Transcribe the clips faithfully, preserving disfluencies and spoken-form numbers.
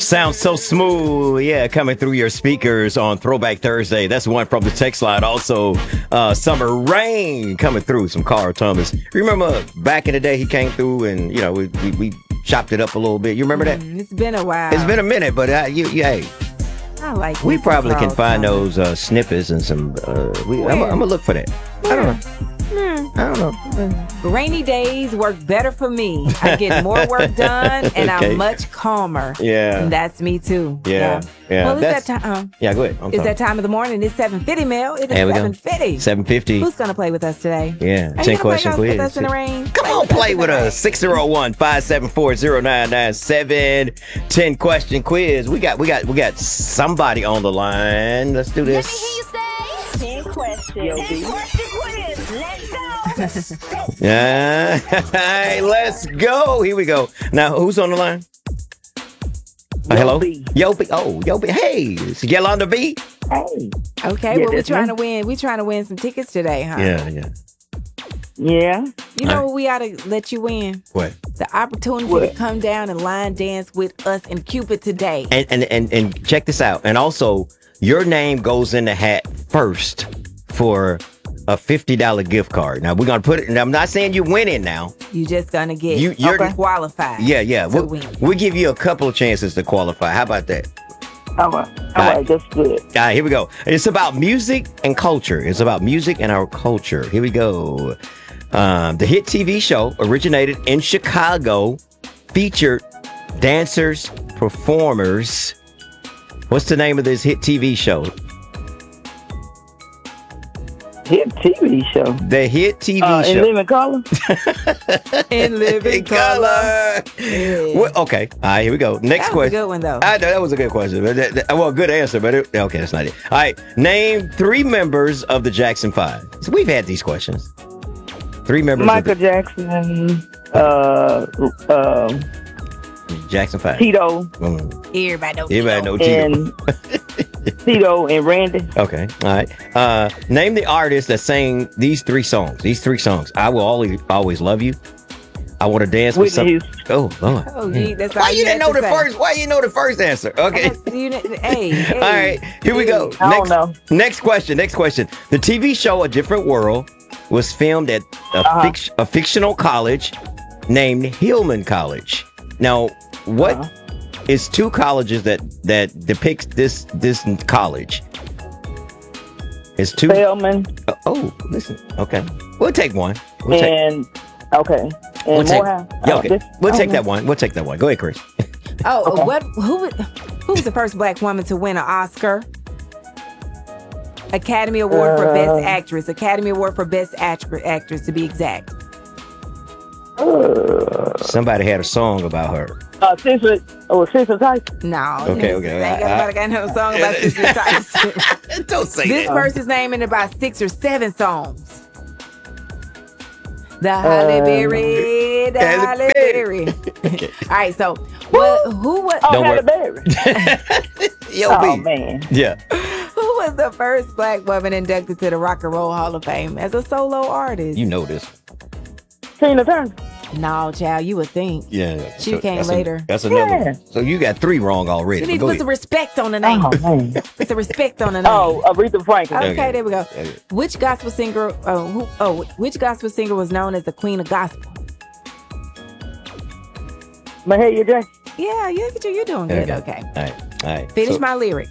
Sounds so smooth. Yeah, coming through your speakers on Throwback Thursday. That's one from the text line. Also, uh, Summer Rain coming through. Some Carl Thomas. Remember back in the day he came through and, you know, we, we, we chopped it up a little bit. You remember that? Mm, it's been a while. It's been a minute, but uh, you, you, hey. I like We probably Carl can find Thomas. those uh, snippets and some. Uh, we, I'm going to look for that. I don't know. Hmm. I don't know. Rainy days work better for me. I get more work done, and Okay. I'm much calmer. Yeah. And that's me too. Yeah, yeah, Well, it's that's- that time. Yeah, go ahead. I'm It's sorry. that time of the morning. It's seven fifty, Mel. It is There we go. seven fifty. seven fifty. Who's gonna play with us today? Yeah, Are ten you gonna question play quiz. with us in the rain? Come on, play with us. six oh one, five seven four, oh nine nine seven. ten question quiz. We got we got we got somebody on the line. Let's do this. Ten questions. Ten question quiz. Let's go. Yeah. Hey, let's go. Here we go. Now, who's on the line? Uh, hello? B. Yo B. Oh, Yo B. Hey, it's Yolanda B. Hey. Okay, Yeah, well, we're that's trying me. to win. We're trying to win some tickets today, huh? Yeah, yeah. Yeah. You know what we ought to let you win? What? The opportunity What? to come down and line dance with us in Cupid today. And, and and and check this out. And also, your name goes in the hat first for a fifty dollar gift card. Now we're gonna put it. And I'm not saying you're winning now. You just gonna get You- you're- qualified. Yeah, yeah. to We'll, win. we'll give you a couple of chances to qualify. How about that? All right. All right. right. That's good. All right, here we go. It's about music and culture. It's about music and our culture. Here we go. Um, the hit T V show originated in Chicago, featured dancers, performers. What's the name of this hit T V show? Hit T V show. The hit T V Uh, in show. living color. In living In color. Yeah. What- okay. All right, here we go. Next That was a question. good one, though. I know that was a good question. But that, that- well, good answer, but it, okay, that's not it. All right, name three members of the Jackson Five. So we've had these questions. Three members Michael of Jackson. Uh, uh, the Jackson Five. Tito Mm. Everybody know. Everybody know Tito. and Tito and Randy. Okay, all right. Uh, name the artist that sang these three songs. These three songs. I will always always love you. I want to dance with some. Whitney Houston. Oh, Lord. Oh, gee, that's Why all you didn't had know to the say. first? Why you know the first answer? Okay. That's- you didn't- hey, hey, All right, here we go. I Next, don't know. next question. Next question. The T V show A Different World was filmed at a, Uh-huh. fic- a fictional college named Hillman College. Now, what is Uh-huh. two colleges that that depicts this this college? It's two. Spelman Uh, oh, listen. Okay, we'll take one. We'll take. and okay. And We'll take, Morehouse. yeah, Uh, okay. this- We'll I take don't that know. one. We'll take that one. Go ahead, Chris. Oh, Okay. what? Who? was- Who was the first black woman to win an Oscar? Academy Award for Uh. Best Actress. Academy Award for Best Actress, actress to be exact. Somebody had a song about her. Uh, Cecil, oh, Cecil Tyson. No. Okay, okay. Ain't I- nobody got no song about Sister Tyson. Don't say This that. person's name in about six or seven songs. The Holly Berry, the Halle Holly Berry. Berry. All right, so what? Who was? Oh, Don't Halle worry. Berry. Yo, Oh B. man. Yeah. Who was the first black woman inducted to the Rock and Roll Hall of Fame as a solo artist? You know this. Tina Turner. No, child, you would think. Yeah. She came that's a- later. that's another Yeah. one. So you got three wrong already. You but need to go put some ahead. respect on the name. Oh man. Put some respect on the name. Oh, Aretha Franklin. Okay, Okay. there we go. Okay. Which gospel singer? Oh, who, oh, which gospel singer was known as the Queen of Gospel? Mahalia Jackson. Yeah, you, you're doing good. Okay. All right. All right. Finish So- my lyric.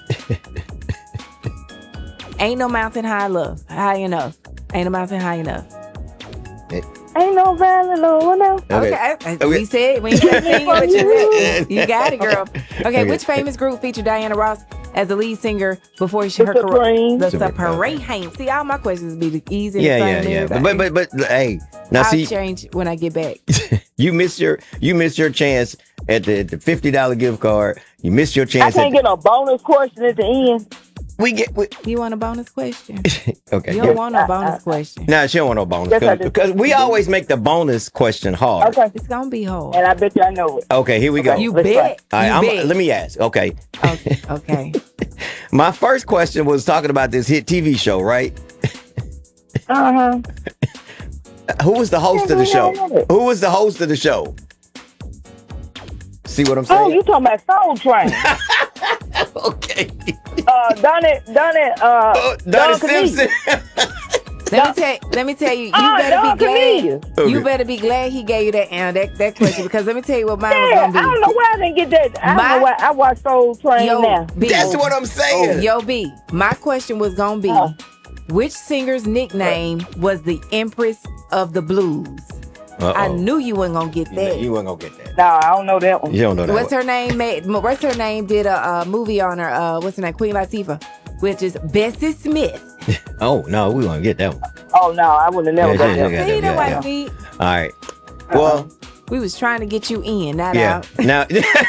Ain't no mountain high enough, high enough. Ain't no mountain high enough. Ain't no valley low enough. Okay. Okay, I- I- Okay. we said we said singing, but you, Okay. you got it, girl. Okay, Okay. which famous group featured Diana Ross as the lead singer before she The her career? Supremes. The Supremes. Supremes. See, all my questions be the easy. and Yeah, fun yeah, yeah. lyrics. But but but, but hey, now I'll see, change when I get back. you missed your you missed your chance at the, the fifty dollar gift card. You missed your I chance. can't At get a bonus question at the end. the, we get we, You want a bonus question? okay. You yeah. don't want a bonus question. Nah, she don't want no bonus Yes, I because do. we always make the bonus question hard. Okay. It's gonna be hard. And I bet you I know it. Okay, here we go. Okay. You Let's bet. All right, You I'm, bet. let me ask. Okay, Okay. Okay. my first question was talking about this hit T V show, right? Uh huh. Who was the host of the show? Yeah. Who was the host of the show? See what I'm saying? Oh, you talking about Soul Train? Okay. uh, Donnie, Donnie, uh, Oh, Donnie Simpson. Let me tell let me tell you, you Oh, better Don be glad. Cornelius. Okay. You better be glad he gave you that uh, that, that question because let me tell you what mine Yeah, I was don't gonna know why I didn't get that. I My- don't know why I watch Soul Train be. Yo, now. B. That's what I'm saying. Yo, B. My question was gonna be, Oh. which singer's nickname was the Empress of the Blues? Uh-oh. I knew you weren't gonna get that. You weren't gonna get that. No, I don't know that one. You don't know that. What's one. her name? Made, what's her name? Did a, uh movie on her. Uh, what's her name? Queen Latifah, which is Bessie Smith. Oh no, we won't get that one. Oh no, I would have never Yeah, got yeah, that. yeah. See the yeah. white feet. All right. Well, We was trying to get you in, not yeah. out. Now.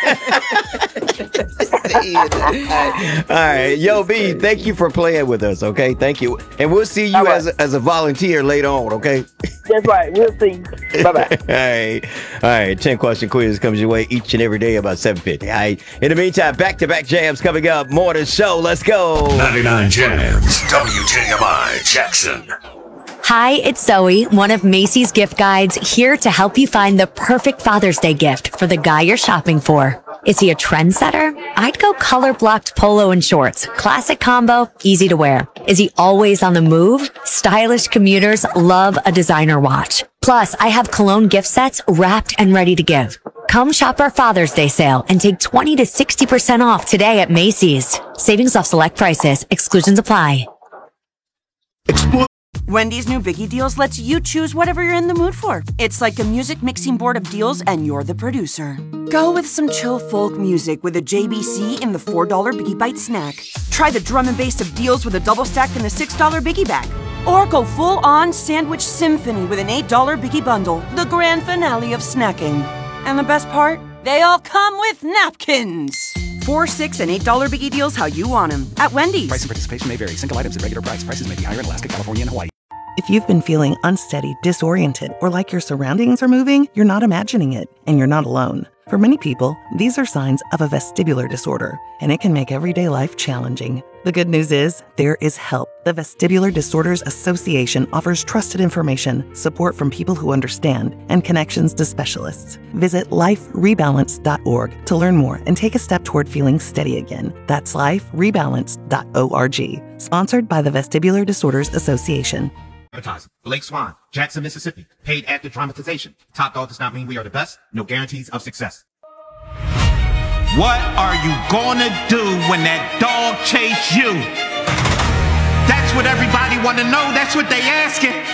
All right, Yo B, thank you for playing with us. Okay, thank you, and we'll see you All right. as a, as a volunteer later on. Okay. That's right. We'll see. Bye bye. All right, all right. Ten question quiz comes your way each and every day about seven fifty. All right. In the meantime, back to back jams coming up. More to the show. Let's go. ninety-nine Jams, W J M I Jackson. Hi, it's Zoe, one of Macy's gift guides, here to help you find the perfect Father's Day gift for the guy you're shopping for. Is he a trendsetter? I'd go color blocked polo and shorts. Classic combo, easy to wear. Is he always on the move? Stylish commuters love a designer watch. Plus, I have cologne gift sets wrapped and ready to give. Come shop our Father's Day sale and take twenty to sixty percent off today at Macy's. Savings off select prices. Exclusions apply. Wendy's new Biggie Deals lets you choose whatever you're in the mood for. It's like a music mixing board of deals, and you're the producer. Go with some chill folk music with a J B C in the four dollar Biggie Bite snack. Try the drum and bass of deals with a double stack in the six dollar Biggie Bag. Or go full-on sandwich symphony with an eight dollar Biggie Bundle, the grand finale of snacking. And the best part? They all come with napkins. Four, six, and eight dollar Biggie Deals how you want them at Wendy's. Price and participation may vary. Single items at regular price. Prices may be higher in Alaska, California, and Hawaii. If you've been feeling unsteady, disoriented, or like your surroundings are moving, you're not imagining it, and you're not alone. For many people, these are signs of a vestibular disorder, and it can make everyday life challenging. The good news is, there is help. The Vestibular Disorders Association offers trusted information, support from people who understand, and connections to specialists. Visit life rebalance dot org to learn more and take a step toward feeling steady again. That's life rebalance dot org. Sponsored by the Vestibular Disorders Association. Advertising. Blake Swan, Jackson, Mississippi. Paid actor dramatization. Top dog does not mean we are the best. No guarantees of success. What are you gonna do when that dog chase you? That's what everybody wanna know. That's what they asking.